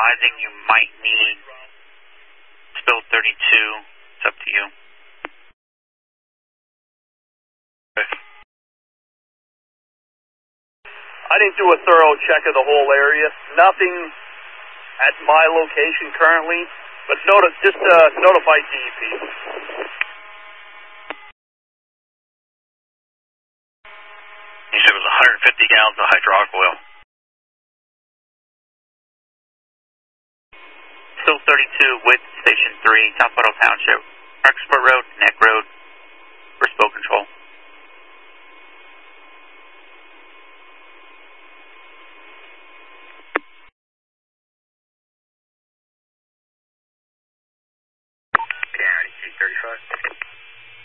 advising you might need spill 32. It's up to you. Okay. I didn't do a thorough check of the whole area. Nothing at my location currently, but just notify DEP. You said it was 150 gallons of hydraulic oil. Spill 32 with Station 3, South Buttle Township, Parksport Road, Neck Road,